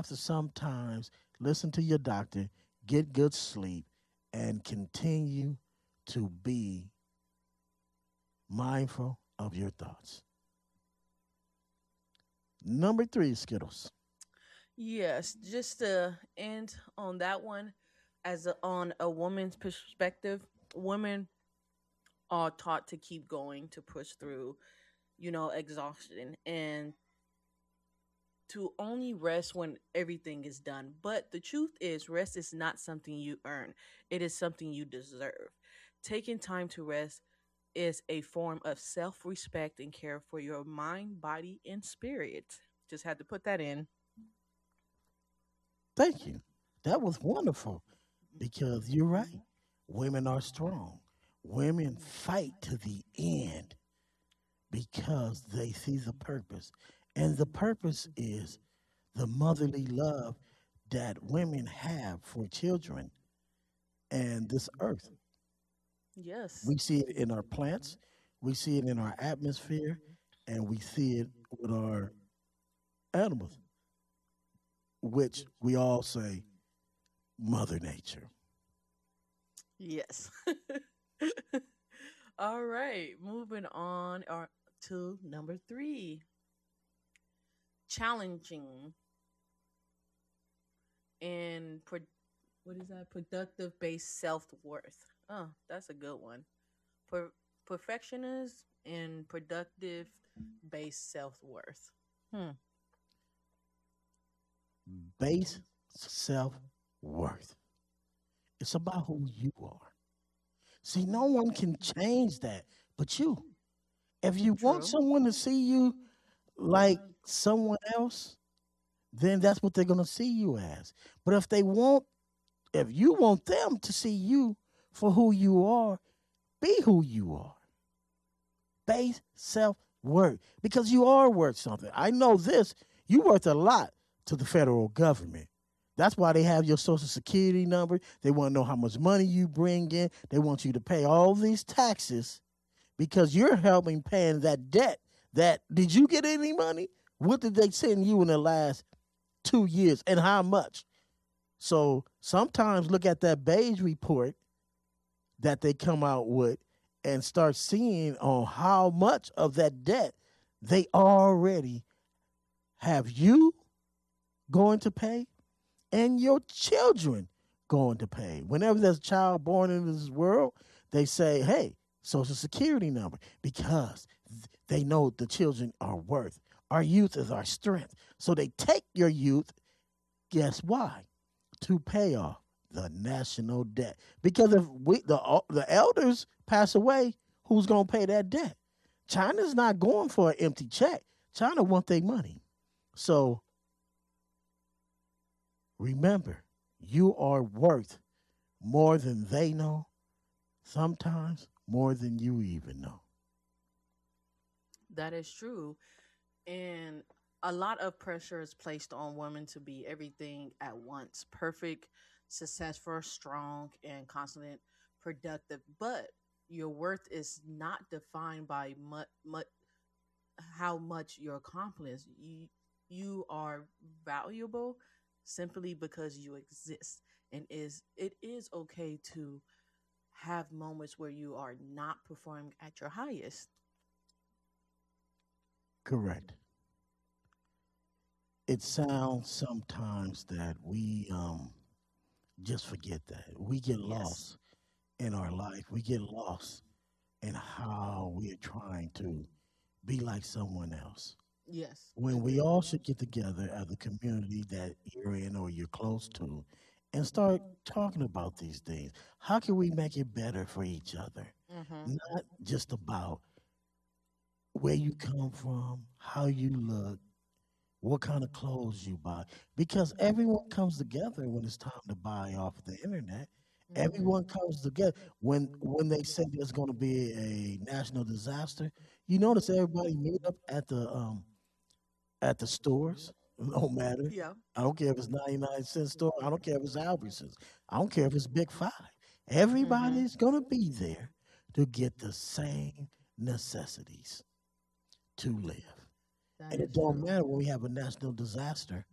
have to sometimes listen to your doctor, get good sleep, and continue to be mindful of your thoughts. Number three, Skittles. Yes, just to end on that one, on a woman's perspective, women are taught to keep going, to push through, exhaustion, and to only rest when everything is done. But the truth is, rest is not something you earn, it is something you deserve. Taking time to rest is a form of self respect and care for your mind, body, and spirit. Just had to put that in. Thank you. That was wonderful because you're right. Women are strong. Women fight to the end because they see the purpose. And the purpose is the motherly love that women have for children and this earth. Yes. We see it in our plants, we see it in our atmosphere, and we see it with our animals, which we all say Mother Nature. Yes. All right, moving on to number three, challenging and what is that? Productive based self worth. Oh, that's a good one. Per- Perfectionist and productive based self worth. Hmm. Base self worth. It's about who you are. See, no one can change that but you. If you want True. someone to see you like someone else, then that's what they're going to see you as. But if you want them to see you for who you are, be who you are. Base self worth because you are worth something. I know this. You worth a lot to the federal government. That's why they have your social security number. They want to know how much money you bring in. They want you to pay all these taxes because you're helping paying that debt. That did you get any money? What did they send you in the last 2 years and how much? So sometimes look at that beige report that they come out with and start seeing on how much of that debt they already have you going to pay and your children going to pay. Whenever there's a child born into this world, they say, hey, social security number, because they know the children are worth. Our youth is our strength. So they take your youth, guess why? To pay off the national debt. Because if the elders pass away, who's going to pay that debt? China's not going for an empty check. China want their money. So remember, you are worth more than they know, sometimes more than you even know. That is true. And a lot of pressure is placed on women to be everything at once: perfect, successful, strong, and constantly productive. But your worth is not defined by how much you accomplish. You are valuable simply because you exist. And it is okay to have moments where you are not performing at your highest. Correct. It sounds sometimes that we just forget that. We get Yes. lost in our life. We get lost in how we are trying to be like someone else. Yes. When we Agree. all should get together as a community that you're in or you're close to and start talking about these things. How can we make it better for each other? Mm-hmm. Not just about where you come from, how you look, what kind of clothes you buy. Because everyone comes together when it's time to buy off the internet. Everyone Mm-hmm. comes together when they say there's going to be a national disaster. You notice everybody meet up at the stores. No matter. Yeah. I don't care if it's 99-cent store. I don't care if it's Albertsons. I don't care if it's Big Five. Mm-hmm. Everybody's gonna be there to get the same necessities to live. That And it is don't true. matter when we have a national disaster.